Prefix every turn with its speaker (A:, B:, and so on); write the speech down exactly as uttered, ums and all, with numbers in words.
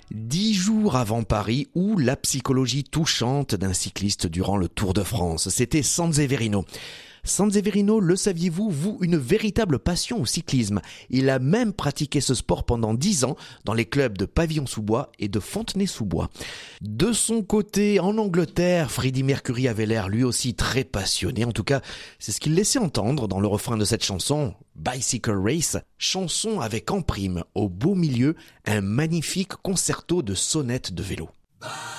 A: Dix jours avant Paris, ou la psychologie touchante d'un cycliste durant le Tour de France. C'était Sanseverino. Sanseverino, le saviez-vous, voue une véritable passion au cyclisme. Il a même pratiqué ce sport pendant dix ans dans les clubs de Pavillon-sous-Bois et de Fontenay-sous-Bois. De son côté, en Angleterre, Freddie Mercury avait l'air lui aussi très passionné. En tout cas, c'est ce qu'il laissait entendre dans le refrain de cette chanson, Bicycle Race, chanson avec en prime, au beau milieu, un magnifique concerto de sonnettes de vélo.